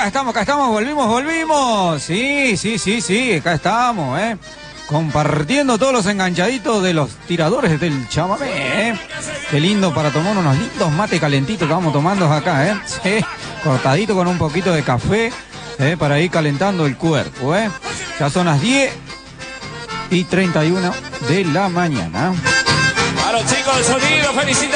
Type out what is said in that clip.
acá estamos, volvimos. Sí, acá estamos, compartiendo todos los enganchaditos de los tiradores del chamamé, Qué lindo para tomar unos lindos mates calentitos que vamos tomando acá, Sí, cortadito con un poquito de café, para ir calentando el cuerpo, Ya son las 10:31 de la mañana. A los chicos del sonido, felicitaciones.